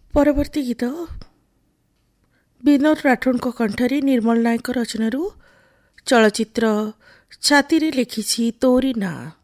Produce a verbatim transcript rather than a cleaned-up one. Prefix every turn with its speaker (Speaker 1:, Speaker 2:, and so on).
Speaker 1: ପରବର୍ତ୍ତୀ ଗୀତ ବିନୋଦ ରାଠୋଡଙ୍କ କଣ୍ଠରେ ନିର୍ମଳ ନାୟକ ରଚନାରୁ ଚଳଚ୍ଚିତ୍ର ଛାତିରେ ଲେଖିଛି ତୋରି ନାଁ।